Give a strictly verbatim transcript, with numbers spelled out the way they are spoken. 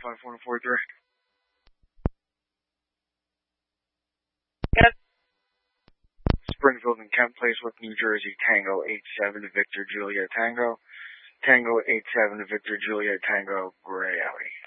five one four three. Yes. Springfield and Kent Place with New Jersey, Tango eight seven Victor Julia Tango. Tango eight seven Victor Julia Tango, Gray Alley.